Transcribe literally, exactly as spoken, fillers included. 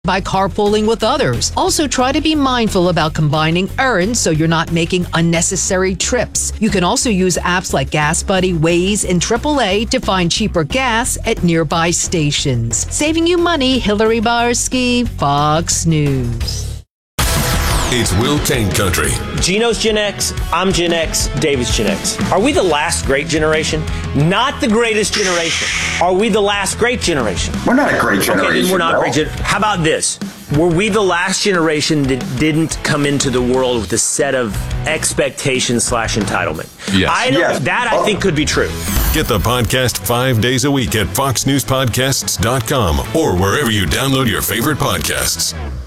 by carpooling with others. Also, try to be mindful about combining errands so you're not making unnecessary trips. You can also use apps like Gas Buddy, Waze, and triple A to find cheaper gas at nearby stations. Saving you money, Hillary Barsky, Fox News. It's Will Kane Country. Gino's Gen X, I'm Gen X, David's Gen X. Are we the last great generation? Not the greatest generation. Are we the last great generation? We're not a great generation. Okay, then we're not no. great generation. How about this? Were we the last generation that didn't come into the world with a set of expectations slash entitlement? Yes. I don't, Yes. That I think could be true. Get the podcast five days a week at fox news podcasts dot com or wherever you download your favorite podcasts.